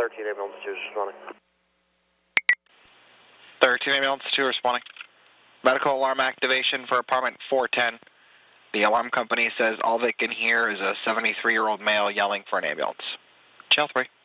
13 ambulance 2 is responding. 13 ambulance 2 responding. Medical alarm activation for apartment 410. The alarm company says all they can hear is a 73-year-old male yelling for an ambulance. Channel 3.